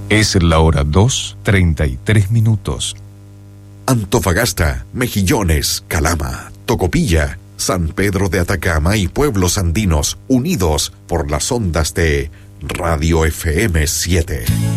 Es la hora 2:33. Antofagasta, Mejillones, Calama, Tocopilla, San Pedro de Atacama y pueblos andinos unidos por las ondas de Radio FM 7.